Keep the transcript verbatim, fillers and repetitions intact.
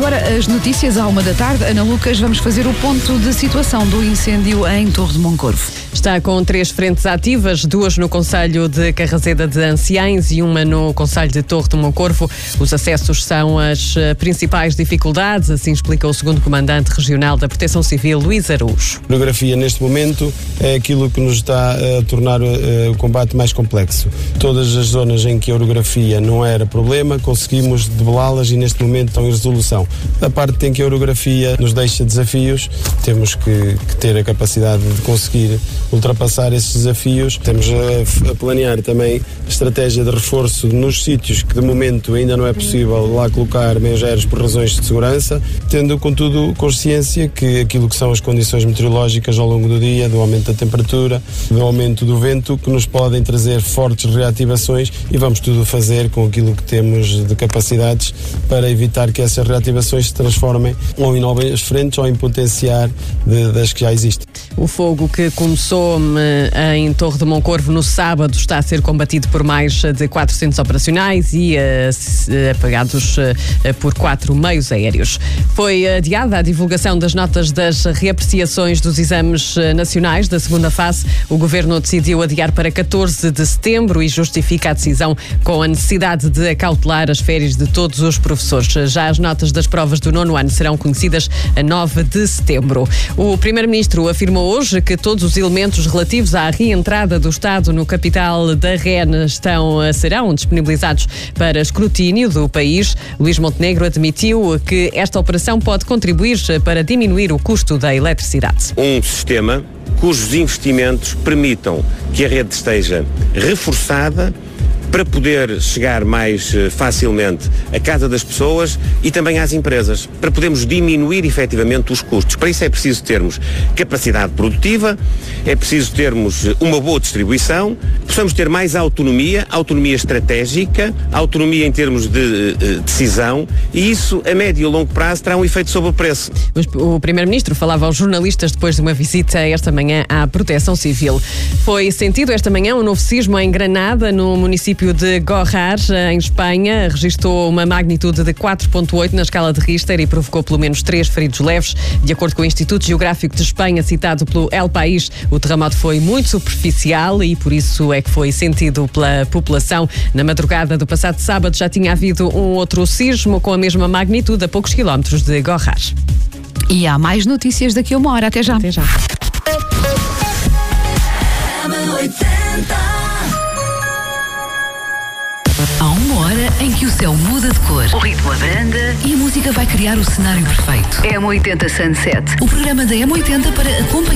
agora as notícias à uma da tarde. Ana Lucas, vamos fazer o ponto de situação do incêndio em Torre de Moncorvo. Está com três frentes ativas, duas no concelho de Carraseda de Anciães e uma no concelho de Torre de Moncorvo. Os acessos são as principais dificuldades, assim explica o segundo comandante regional da Proteção Civil, Luís Araújo. A orografia neste momento é aquilo que nos está a tornar uh, o combate mais complexo. Todas as zonas em que a orografia não era problema, conseguimos debelá-las e neste momento estão em resolução. A parte em que a orografia nos deixa desafios, temos que, que ter a capacidade de conseguir ultrapassar esses desafios. Temos a, a planear também a estratégia de reforço nos sítios que de momento ainda não é possível lá colocar meios aéreos por razões de segurança, tendo contudo consciência que aquilo que são as condições meteorológicas ao longo do dia, do aumento da temperatura, do aumento do vento, que nos podem trazer fortes reativações e vamos tudo fazer com aquilo que temos de capacidades para evitar que essas reativações se transformem ou em novas frentes ou em potenciar de, das que já existem. O fogo que começou em Torre de Moncorvo no sábado está a ser combatido por mais de quatrocentos operacionais e uh, apagados uh, por quatro meios aéreos. Foi adiada a divulgação das notas das reapreciações dos exames nacionais da segunda fase. O Governo decidiu adiar para catorze de setembro e justifica a decisão com a necessidade de acautelar as férias de todos os professores. Já as notas das provas do nono ano serão conhecidas a nove de setembro. O Primeiro-Ministro afirmou hoje que todos os elementos relativos à reentrada do Estado no capital da R E N estão, serão disponibilizados para escrutínio do país. Luís Montenegro admitiu que esta operação pode contribuir para diminuir o custo da eletricidade. Um sistema cujos investimentos permitam que a rede esteja reforçada para poder chegar mais facilmente à casa das pessoas e também às empresas, para podermos diminuir efetivamente os custos. Para isso é preciso termos capacidade produtiva, é preciso termos uma boa distribuição, possamos ter mais autonomia, autonomia estratégica, autonomia em termos de uh, decisão, e isso a médio e longo prazo terá um efeito sobre o preço. O Primeiro-Ministro falava aos jornalistas depois de uma visita esta manhã à Proteção Civil. Foi sentido esta manhã um novo sismo em Granada, no município de Gorrar, em Espanha. Registou uma magnitude de quatro ponto oito na escala de Richter e provocou pelo menos três feridos leves. De acordo com o Instituto Geográfico de Espanha, citado pelo El País, o terremoto foi muito superficial e por isso é que foi sentido pela população. Na madrugada do passado sábado já tinha havido um outro sismo com a mesma magnitude a poucos quilómetros de Gorrar. E há mais notícias daqui a uma hora. Até já. Até já. Há uma hora em que o céu muda de cor, o ritmo abranda e a música vai criar o cenário perfeito. M oitenta Sunset, o programa da M oitenta para acompanhar